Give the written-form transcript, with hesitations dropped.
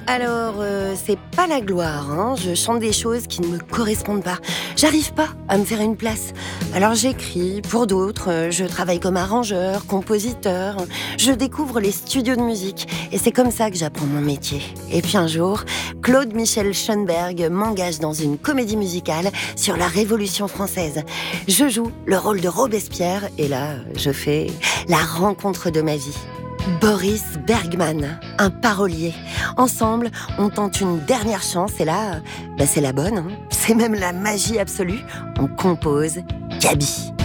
C'est pas la gloire, hein. Je chante des choses qui ne me correspondent pas. J'arrive pas à me faire une place. Alors j'écris pour d'autres, je travaille comme arrangeur, compositeur, je découvre les studios de musique et c'est comme ça que j'apprends mon métier. Et puis un jour, Claude Michel Schoenberg m'engage dans une comédie musicale sur la Révolution française. Je joue le rôle de Robespierre et là, je fais la rencontre de ma vie. Boris Bergman, un parolier. Ensemble, on tente une dernière chance et là, c'est la bonne, hein. C'est même la magie absolue. On compose Gabi.